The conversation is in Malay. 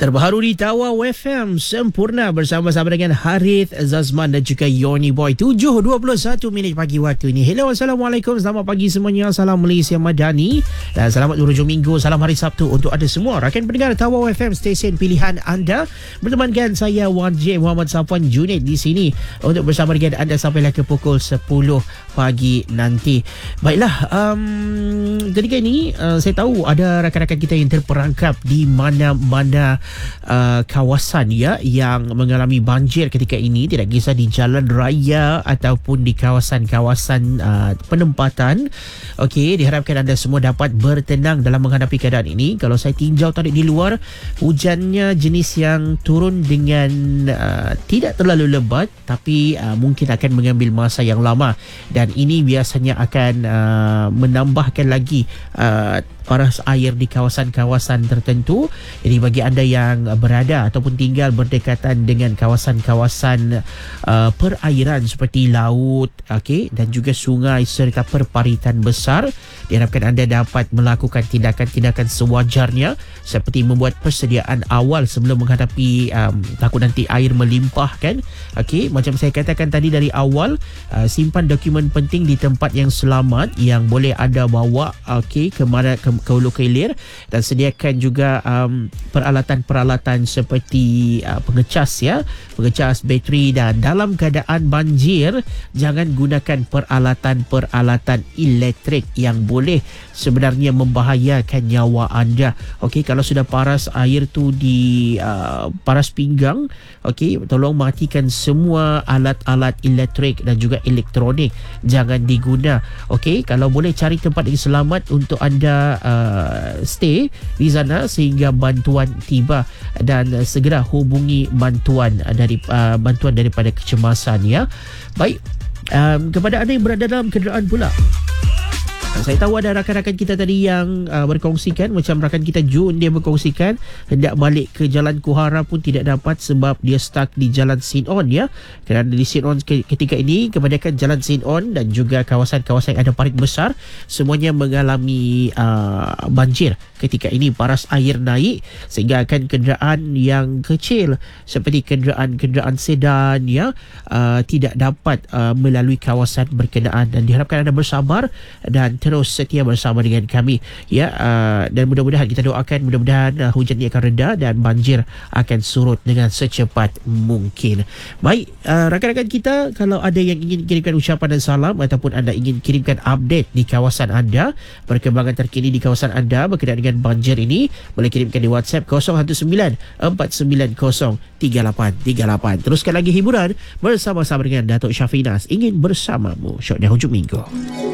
Terbaru di Tawau FM sempurna bersama-sama dengan Harith Zazman dan juga Yoni Boy. 7.21 minit pagi waktu ini. Hello, Assalamualaikum. Selamat pagi semuanya. Salam Malaysia Madani dan selamat berhujung minggu. Salam hari Sabtu untuk anda semua. Rakan pendengar Tawau FM, stesen pilihan anda. Bertemankan saya Wan J. Muhammad Safwan Junaid di sini untuk bersama dengan anda sampailah ke pukul 10 pagi nanti. Baiklah, ketika ini saya tahu ada rakan-rakan kita yang terperangkap di mana-mana kawasan ya yang mengalami banjir ketika ini, tidak kisah di jalan raya ataupun di kawasan-kawasan penempatan. Okey, diharapkan anda semua dapat bertenang dalam menghadapi keadaan ini. Kalau saya tinjau tadi di luar, hujannya jenis yang turun dengan tidak terlalu lebat, tapi mungkin akan mengambil masa yang lama, dan ini biasanya akan menambahkan lagi paras air di kawasan-kawasan tertentu. Jadi bagi anda yang berada ataupun tinggal berdekatan dengan kawasan-kawasan perairan seperti laut, okey, dan juga sungai serta perparitan besar, diharapkan anda dapat melakukan tindakan-tindakan sewajarnya seperti membuat persediaan awal sebelum menghadapi takut nanti air melimpah kan. Okey, macam saya katakan tadi dari awal, simpan dokumen penting di tempat yang selamat yang boleh anda bawa okey ke hulu ke hilir, dan sediakan juga peralatan-peralatan seperti pengecas bateri, dan dalam keadaan banjir jangan gunakan peralatan-peralatan elektrik yang boleh sebenarnya membahayakan nyawa anda. Okey, kalau sudah paras air tu di paras pinggang, okey, tolong matikan semua alat-alat elektrik dan juga elektronik, jangan diguna. Okey, kalau boleh cari tempat yang selamat untuk anda stay di sana sehingga bantuan tiba, dan segera hubungi bantuan daripada kecemasan ya. Baik, kepada anda yang berada dalam kenderaan pula, saya tahu ada rakan-rakan kita tadi yang berkongsikan, macam rakan kita Jun, dia berkongsikan hendak balik ke Jalan Kuhara pun tidak dapat sebab dia stuck di Jalan Sin-On ya. Kerana di Sin-On ketika ini kebanyakan Jalan Sin-On dan juga kawasan-kawasan yang ada parit besar semuanya mengalami banjir ketika ini. Paras air naik sehingga akan kenderaan yang kecil seperti kenderaan sedan ya tidak dapat melalui kawasan berkenaan, dan diharapkan anda bersabar dan terus setia bersama dengan kami ya, dan mudah-mudahan kita doakan mudah-mudahan hujan ini akan reda dan banjir akan surut dengan secepat mungkin. Baik, rakan-rakan kita, kalau ada yang ingin kirimkan ucapan dan salam ataupun anda ingin kirimkan update di kawasan anda, perkembangan terkini di kawasan anda berkenaan dengan banjir ini, boleh kirimkan di WhatsApp 019-490-3838. Teruskan lagi hiburan bersama-sama dengan Datuk Syafinas, ingin bersamamu syok di hujung minggu.